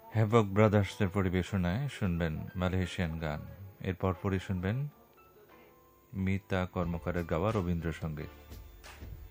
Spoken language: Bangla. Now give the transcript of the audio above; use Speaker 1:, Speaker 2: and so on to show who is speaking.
Speaker 1: হ্যাভক ব্রাদার্সের পরিবেশনায় শুনবেন মালয়েশিয়ান গান। এর পরপরই শুনবেন মিতা কর্মকারের গাওয়া রবীন্দ্রসঙ্গীত।